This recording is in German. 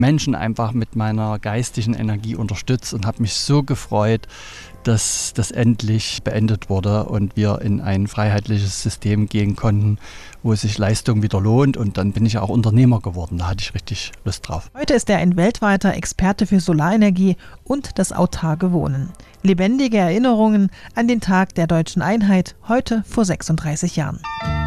Menschen einfach mit meiner geistigen Energie unterstützt und habe mich so gefreut, dass das endlich beendet wurde und wir in ein freiheitliches System gehen konnten, wo sich Leistung wieder lohnt. Und dann bin ich auch Unternehmer geworden. Da hatte ich richtig Lust drauf. Heute ist er ein weltweiter Experte für Solarenergie und das autarke Wohnen. Lebendige Erinnerungen an den Tag der deutschen Einheit, heute vor 36 Jahren.